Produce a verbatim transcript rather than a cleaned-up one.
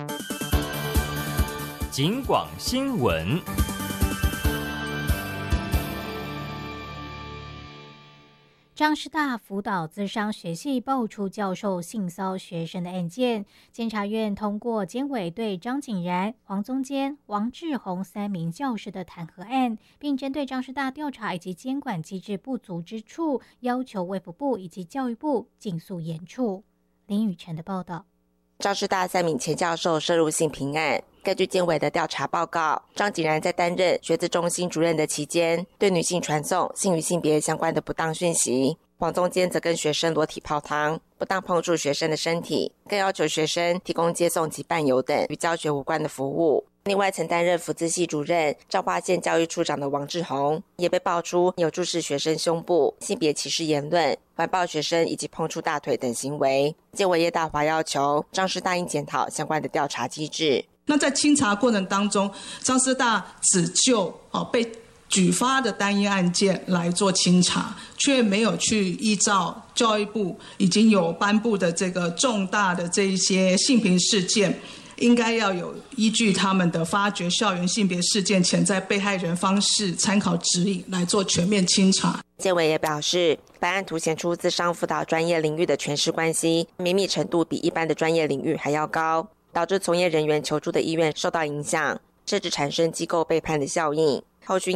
警广新闻。 彰师大辅导咨商学系爆出教授性骚学生的案件，监察院通过监委对张景然、黄宗坚、王志宏三名教师的弹劾案，并针对彰师大调查以及监管机制不足之处，要求卫福部以及教育部尽速严处。林雨辰的报道。 彰师大三名前教授涉入性平案，根据监委的调查报告，张景然在担任学资中心主任的期间，对女性传送性与性别相关的不当讯息；黄宗坚则跟学生裸体泡汤，不当碰触学生的身体，更要求学生提供接送及伴游等与教学无关的服务。另外，曾担任辅资系主任、彰化县教育处长的王志宏，也被爆出有注视学生胸部、性别歧视言论、环抱学生以及碰触大腿等行为。监委叶大华要求彰师大应检讨相关的调查机制。 那在清查过程当中，彰师大只就、哦、被举发的单一案件来做清查，却没有去依照教育部已经有颁布的这个重大的这一些性平事件，应该要有依据他们的发掘校园性别事件潜在被害人方式参考指引来做全面清查。 监委也表示，本案凸显出咨商辅导专业领域的权势关系绵密程度比一般的专业领域还要高，导致从业人员求助的意愿受到影响，甚至产生机构背叛的效应。后续